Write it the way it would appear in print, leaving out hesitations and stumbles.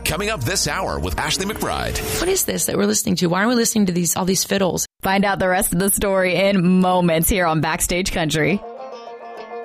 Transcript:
Coming up this hour with Ashley McBride. What is this that we're listening to? Why aren't we listening to all these fiddles? Find out the rest of the story in moments here on Backstage Country.